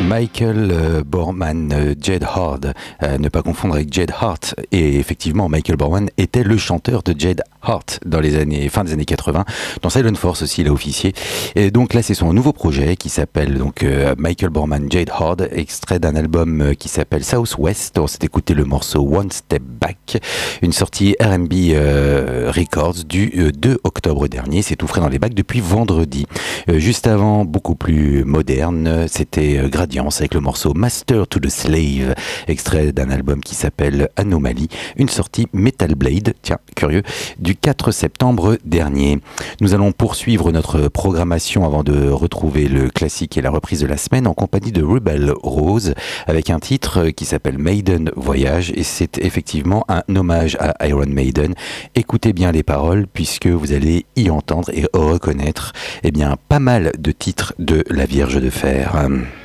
Michael Borman, Jed Hard, ne pas confondre avec Jed Hart. Et effectivement, Michael Borman était le chanteur de Jed Hart dans les fin des années 80. Dans Silent Force aussi, il a officié. Et donc là, c'est son nouveau projet qui s'appelle donc Michael Borman, Jed Hard, extrait d'un album qui s'appelle Southwest. On s'est écouté le morceau One Step Back, une sortie R&B Records du 2 octobre dernier. C'est tout frais dans les bacs depuis vendredi. Juste avant, beaucoup plus moderne, c'était Gradience avec le morceau Master to the Slave, extrait d'un album qui s'appelle Anomaly, une sortie Metal Blade, tiens, curieux, du 4 septembre dernier. Nous allons poursuivre notre programmation avant de retrouver le classique et la reprise de la semaine en compagnie de Rebel Rose avec un titre qui s'appelle Maiden Voyage, et c'est effectivement un hommage à Iron Maiden. Écoutez bien les paroles puisque vous allez y entendre et reconnaître pas mal de titres de La Vierge de Fer.